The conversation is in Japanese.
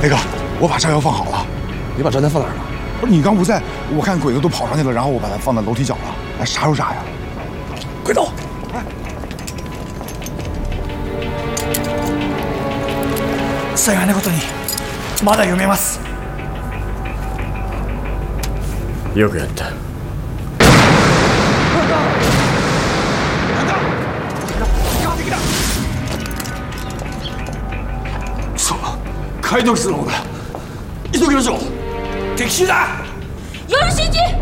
雷哥，我把炸药放好了。 你把炸弹放哪儿了？ 不是你刚不在，我看鬼子都跑上去了，然后我把它放在楼梯角了。哎，啥有啥呀？ 快走！ 哎， 幸いなことにまだ読めます。 よくやった。そう、解読室の方だ。急ぎましょう。敵襲だ。 夜真治。